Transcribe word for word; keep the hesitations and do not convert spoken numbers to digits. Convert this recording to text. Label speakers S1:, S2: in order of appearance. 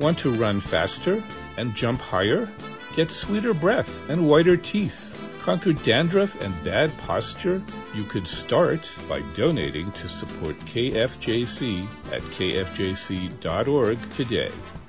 S1: Want to run faster and jump higher? Get sweeter breath and whiter teeth? Conquer dandruff and bad posture? You could start by donating to support K F J C at k f j c dot org today.